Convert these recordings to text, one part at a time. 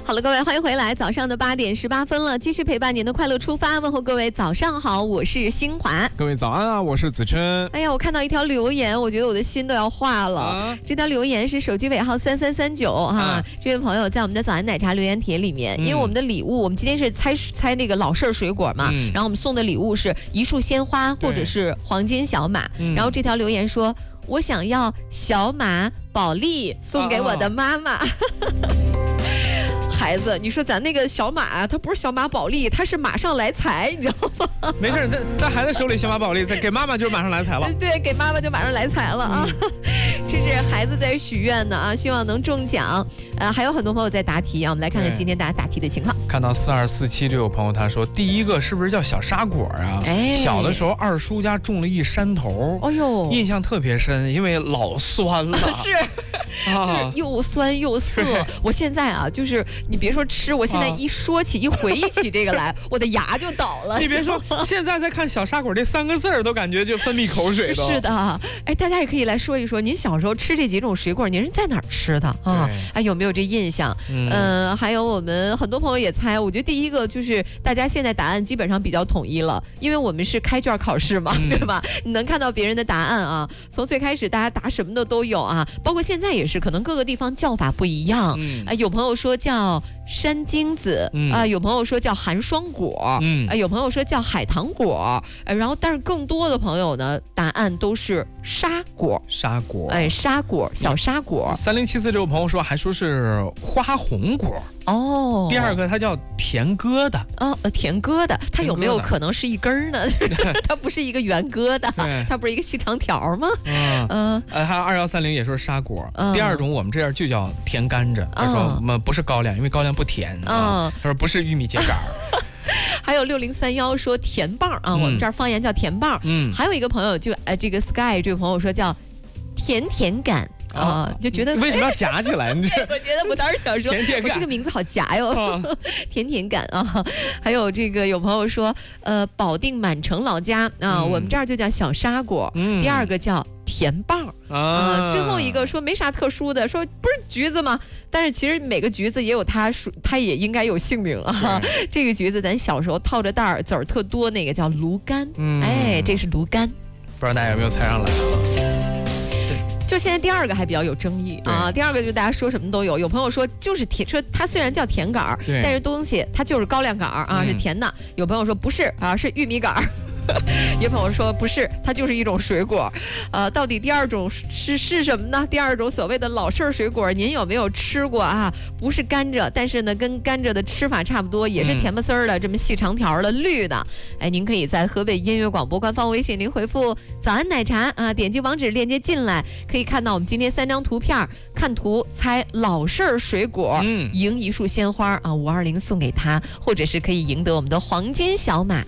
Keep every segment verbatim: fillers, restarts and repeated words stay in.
好了，各位，欢迎回来。早上的八点十八分了，继续陪伴您的快乐出发。问候各位早上好，我是新华。 各位早安啊，我是子琛。 哎呀，我看到一条留言，我觉得我的心都要化了。啊、这条留言是手机尾号三三三九哈，啊、这位朋友在我们的早安奶茶留言帖里面，嗯、因为我们的礼物，我们今天是猜猜那个老式水果嘛，嗯、然后我们送的礼物是一束鲜花或者是黄金小马。然后这条留言说，我想要小马宝莉送给我的妈妈。啊孩子，你说咱那个小马，它不是小马宝莉，它是马上来财，你知道吗？ 没事，在在孩子手里小马宝莉，在给妈妈就马上来财了。 对，给妈妈就马上来财了啊！嗯、这是孩子在许愿呢啊，希望能中奖。呃，还有很多朋友在答题啊，我们来看看今天大家答题的情况。 看到四二四七这有朋友他说，第一个是不是叫小沙果啊？哎，小的时候二叔家种了一山头，哎呦，印象特别深，因为老酸了。 是。就是又酸又涩，我现在啊，就是你别说吃，我现在一说起、啊、一回忆起这个来，我的牙就倒了。 你别说，现在在看小沙果这三个字儿，都感觉就分泌口水都。 是的，哎，大家也可以来说一说，您小时候吃这几种水果，您是在哪儿吃的啊？哎，有没有这印象？嗯、呃，还有我们很多朋友也猜，我觉得第一个就是大家现在答案基本上比较统一了，因为我们是开卷考试嘛，嗯、对吧？你能看到别人的答案啊，从最开始大家答什么的都有啊，包括现在也是，可能各个地方叫法不一样。嗯、啊，有朋友说叫山精子，嗯、啊，有朋友说叫寒霜果，嗯、啊，有朋友说叫海棠果，呃，然后但是更多的朋友呢，答案都是沙果， 沙果， 哎，沙果，小沙果。 三零七四这位朋友说还说是花红果。哦，第二个它叫甜疙瘩哦，呃，甜疙瘩，它有没有可能是一根呢？它不是一个圆疙瘩，它不是一个细长条吗？嗯嗯，呃，还有二幺三零也说是沙果。嗯、第二种我们这样就叫甜甘蔗，他说我们不是高粱，因为高粱不甜啊。他说不是玉米秸秆。 还有六零三幺说甜棒啊，嗯、我们这儿方言叫甜棒。嗯，还有一个朋友就呃这个 Sky 这位朋友说叫甜甜感。啊，就觉得为什么要夹起来？你我觉得我当时想说，甜甜感，我这个名字好夹哟，啊、甜甜感啊。还有这个有朋友说，呃，保定满城老家啊，嗯、我们这儿就叫小沙果，嗯、第二个叫甜棒啊、呃，最后一个说没啥特殊的，说不是橘子吗？但是其实每个橘子也有它属，它也应该有姓名啊。这个橘子咱小时候套着袋儿，籽儿特多，那个叫芦柑，嗯、哎，这是芦柑， 不知道大家有没有猜上来了？ 就现在第二个还比较有争议啊，第二个就大家说什么都有，有朋友说就是甜，说它虽然叫甜杆儿，但是东西它就是高粱杆儿啊，嗯、是甜的。有朋友说不是啊，是玉米杆儿。有朋友说不是，它就是一种水果，呃，到底第二种是是什么呢？第二种所谓的老式水果，您有没有吃过啊？不是甘蔗，但是呢，跟甘蔗的吃法差不多，也是甜不丝儿的，这么细长条的绿的。哎，您可以在河北音乐广播官方微信，您回复“早安奶茶”啊，点击网址链接进来，可以看到我们今天三张图片，看图猜老式水果，嗯，赢一束鲜花啊，五二零送给他，或者是可以赢得我们的黄金小马。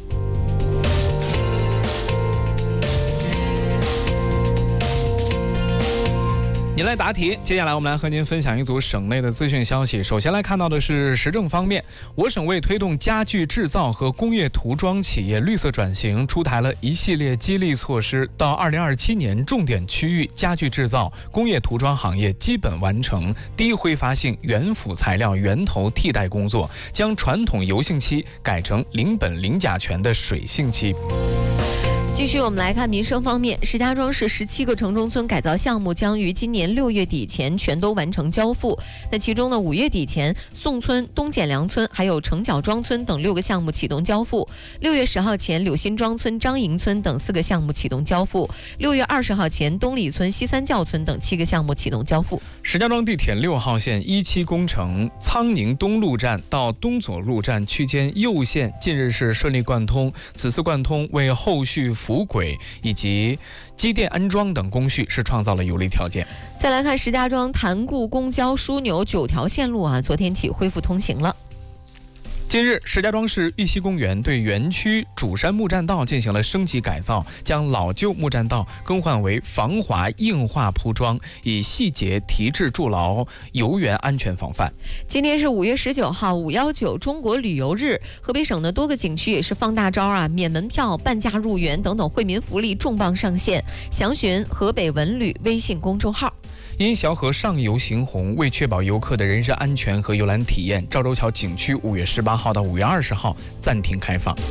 您来答题，接下来我们来和您分享一组省内的资讯消息。首先来看到的是时政方面，我省为推动家具制造和工业涂装企业绿色转型，出台了一系列激励措施。到二零二七年，重点区域家具制造、工业涂装行业基本完成低挥发性原辅材料源头替代工作，将传统油性漆改成零苯零甲醛的水性漆。 继续我们来看民生方面，石家庄市十七个城中村改造项目将于今年六月底前全都完成交付。那其中呢，五月底前宋村、东简良村还有城角庄村等六个项目启动交付，六月十号前柳辛庄村、张营村等四个项目启动交付，六月二十号前东里村、西三教村等七个项目启动交付。 石家庄地铁六号线一期工程苍宁东路站到东左路站区间右线近日是顺利贯通，此次贯通为后续辅轨以及机电安装等工序是创造了有利条件。 再来看石家庄潭固公交枢纽九条线路啊，昨天起恢复通行了。 近日，石家庄市玉溪公园对园区主山木栈道进行了升级改造，将老旧木栈道更换为防滑硬化铺装，以细节提质筑牢游园安全防范。 今天是五月十九号，五一九中国旅游日，河北省的多个景区也是放大招啊，免门票、半价入园等等惠民福利重磅上线，详询河北文旅微信公众号。 因小河上游行洪，为确保游客的人身安全和游览体验，赵州桥景区五月十八号到五月二十号暂停开放。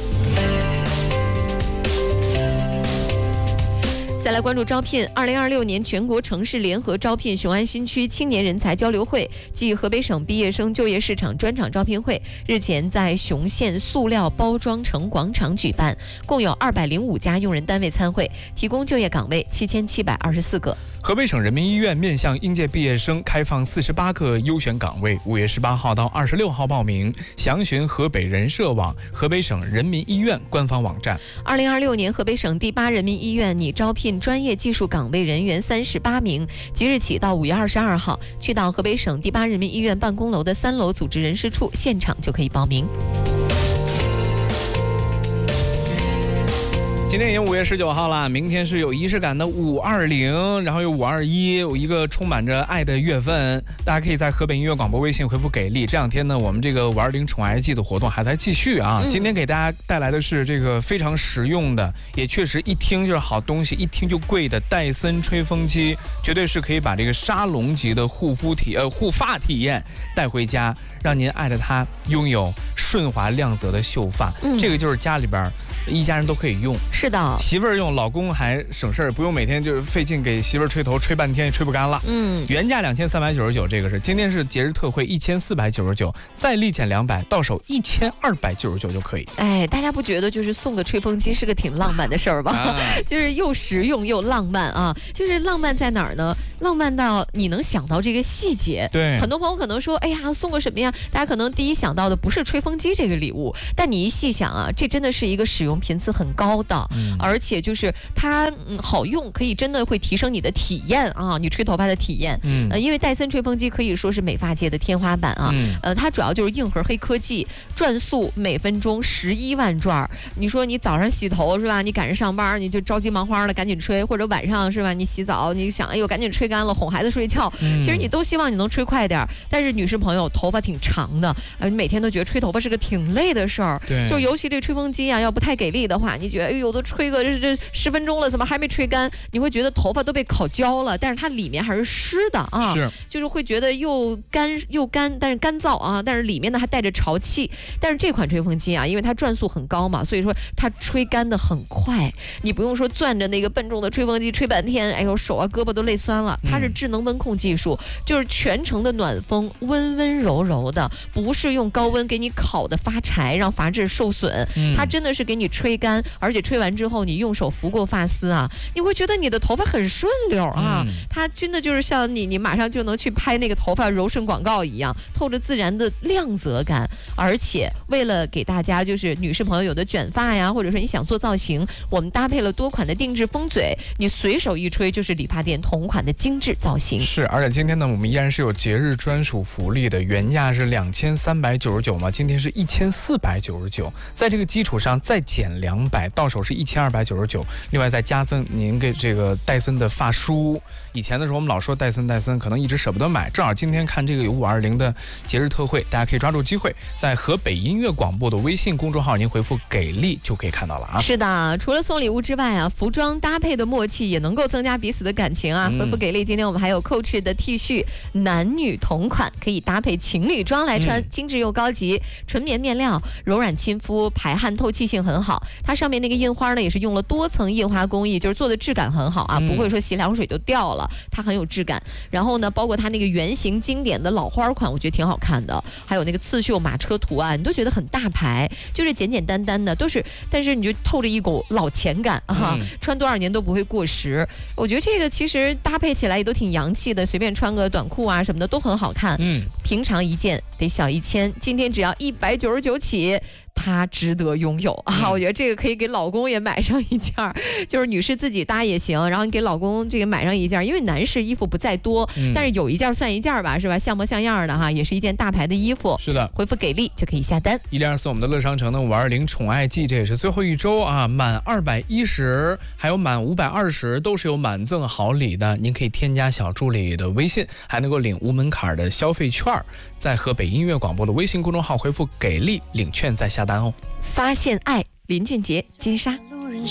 再来关注招聘，二零二六年全国城市联合招聘雄安新区青年人才交流会暨河北省毕业生就业市场专场招聘会日前在雄县塑料包装城广场举办，共有二百零五家用人单位参会，提供就业岗位七千七百二十四个。 河北省人民医院面向应届毕业生开放四十八个优选岗位，五月十八号到二十六号报名，详询河北人社网、河北省人民医院官方网站。 二零二六年河北省第八人民医院拟招聘专业技术岗位人员三十八名，即日起到五月二十二号，去到河北省第八人民医院办公楼的三楼组织人事处，现场就可以报名。 今天已经五月十九号了，明天是有仪式感的五二零，然后有五二一，有一个充满着爱的月份。大家可以在河北音乐广播微信回复给力。这两天呢，我们这个五二零宠爱季的活动还在继续啊。 嗯、 今天给大家带来的是这个非常实用的，也确实一听就是好东西，一听就贵的戴森吹风机，绝对是可以把这个沙龙级的护肤体呃护发体验带回家，让您爱的它拥有顺滑亮泽的秀发。嗯、这个就是家里边一家人都可以用。 是的， 媳妇儿用，老公还省事儿，不用每天就是费劲给媳妇儿吹头，吹半天也吹不干了。 嗯， 原价两千三百九十九，这个是今天是节日特惠一千四百九十九，再立减两百，到手一千二百九十九就可以。 哎，大家不觉得就是送个吹风机是个挺浪漫的事儿吗？啊、就是又实用又浪漫啊！就是浪漫在哪儿呢？浪漫到你能想到这个细节。 对， 很多朋友可能说，哎呀，送个什么呀？大家可能第一想到的不是吹风机这个礼物，但你一细想啊，这真的是一个使用频次很高的，嗯、而且就是它、嗯、好用，可以真的会提升你的体验啊，你吹头发的体验。嗯，呃，因为戴森吹风机可以说是美发界的天花板啊。嗯、呃，它主要就是硬核黑科技，转速每分钟十一万转。你说你早上洗头是吧？你赶着上班，你就着急忙慌的赶紧吹，或者晚上是吧？你洗澡，你想哎呦赶紧吹干了，哄孩子睡觉。嗯、其实你都希望你能吹快点，但是女士朋友头发挺长的，呃，你每天都觉得吹头发是个挺累的事儿。 对， 就尤其这吹风机啊，要不太给力的话，你觉得哎呦都吹个这这十分钟了，怎么还没吹干？你会觉得头发都被烤焦了，但是它里面还是湿的啊， 是， 就是会觉得又干又干，但是干燥啊，但是里面呢还带着潮气。但是这款吹风机啊，因为它转速很高嘛，所以说它吹干的很快，你不用说攥着那个笨重的吹风机吹半天，哎呦手啊胳膊都累酸了。它是智能温控技术，嗯、就是全程的暖风，温温柔柔的，不是用高温给你烤的发柴，让发质受损。嗯、它真的是给你吹干，而且吹完之后你用手拂过发丝啊，你会觉得你的头发很顺溜啊。嗯、它真的就是像你，你马上就能去拍那个头发柔顺广告一样，透着自然的亮泽感。而且为了给大家就是女士朋友有的卷发呀，或者说你想做造型，我们搭配了多款的定制风嘴，你随手一吹就是理发店同款的精致造型。 是，而且今天呢，我们依然是有节日专属福利的，原价是两千三百九十九嘛，今天是一千四百九十九，在这个基础上再减两百，到手是一千二百九十九。另外再加赠您给这个戴森的发梳。以前的时候我们老说戴森戴森，可能一直舍不得买，正好今天看这个有五二零的节日特惠，大家可以抓住机会，在河北音乐广播的微信公众号您回复给力就可以看到了啊。 是的，除了送礼物之外啊，服装搭配的默契也能够增加彼此的感情啊。嗯、回复给力，今天我们还有 Coach 的 T 恤，男女同款，可以搭配情侣装来穿，嗯、精致又高级，纯棉面料，柔软亲肤，排汗透气性很好。它上面那个印花呢，也是用了多层印花工艺，就是做的质感很好啊，嗯、不会说洗凉水就掉了，它很有质感。然后呢，包括它那个圆形经典的老花款，我觉得挺好看的，还有那个刺绣马车图案，你都觉得很大牌，就是简简单单的，都是，但是你就透着一股老钱感啊，嗯、穿多少年都不会过时。我觉得这个其实搭配起来也都挺洋气的，随便穿个短裤啊什么的都很好看。嗯，平常一件得小一千，今天只要一百九十九起。它值得拥有啊！嗯、我觉得这个可以给老公也买上一件，就是女士自己搭也行，然后你给老公这个买上一件，因为男士衣服不在多，嗯、但是有一件算一件吧，是吧？像模像样的哈，也是一件大牌的衣服。 是的， 回复给力就可以下单。 一零二四我们的乐商城的五二零宠爱季，这也是最后一周啊，满二百一十还有满五百二十都是有满赠好礼的，您可以添加小助理的微信，还能够领无门槛的消费券，在河北音乐广播的微信公众号回复给力领券再下单哦。 发现爱，林俊杰金莎。